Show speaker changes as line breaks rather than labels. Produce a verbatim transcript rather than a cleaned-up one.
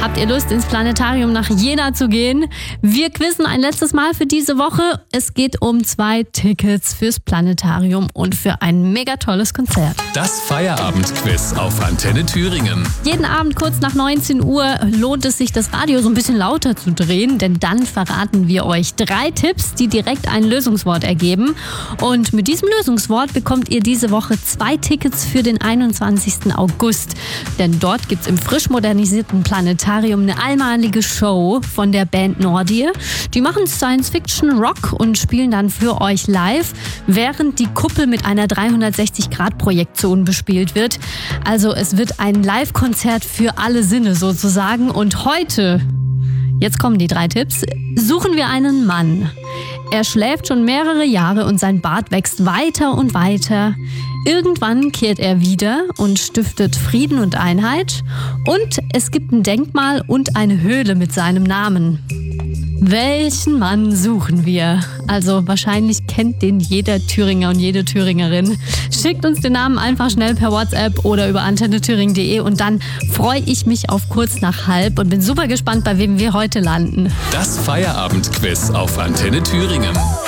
Habt ihr Lust, ins Planetarium nach Jena zu gehen? Wir quizzen ein letztes Mal für diese Woche. Es geht um zwei Tickets fürs Planetarium und für ein mega tolles Konzert.
Das Feierabendquiz auf Antenne Thüringen.
Jeden Abend kurz nach neunzehn Uhr lohnt es sich, das Radio so ein bisschen lauter zu drehen, denn dann verraten wir euch drei Tipps, die direkt ein Lösungswort ergeben. Und mit diesem Lösungswort bekommt ihr diese Woche zwei Tickets für den einundzwanzigsten August. Denn dort gibt's im frisch modernisierten Planetarium eine einmalige Show von der Band Nordie. Die machen Science-Fiction-Rock und spielen dann für euch live, während die Kuppel mit einer dreihundertsechzig Grad Projektion bespielt wird. Also es wird ein Live-Konzert für alle Sinne sozusagen. Und heute, jetzt kommen die drei Tipps, suchen wir einen Mann. Er schläft schon mehrere Jahre und sein Bart wächst weiter und weiter. Irgendwann kehrt er wieder und stiftet Frieden und Einheit. Und es gibt ein Denkmal und eine Höhle mit seinem Namen. Welchen Mann suchen wir? Also wahrscheinlich kennt den jeder Thüringer und jede Thüringerin. Schickt uns den Namen einfach schnell per WhatsApp oder über antenne thüringen punkt de und dann freue ich mich auf kurz nach halb und bin super gespannt, bei wem wir heute landen.
Das Feierabendquiz auf Antenne Thüringen.